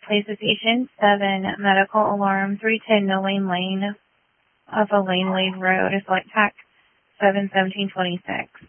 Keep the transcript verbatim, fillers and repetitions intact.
Places Station seven, medical alarm, three ten Nolane Lane, off of Lane Lane Road, is like T A C seven seventeen twenty-six.